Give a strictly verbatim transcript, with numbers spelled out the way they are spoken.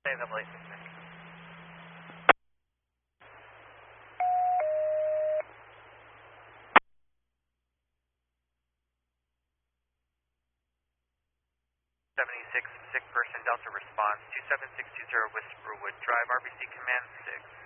Same double eight six six. seventy-six, sick person, Delta response, two seven six two zero Whisperwood Drive, R B C Command six.